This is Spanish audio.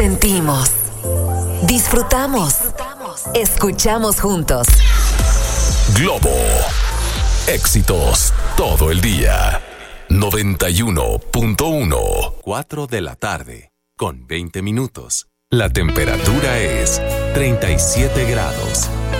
Sentimos, disfrutamos, escuchamos juntos. Globo. Éxitos todo el día. 91.1. 4 de la tarde, con 20 minutos. La temperatura es 37 grados.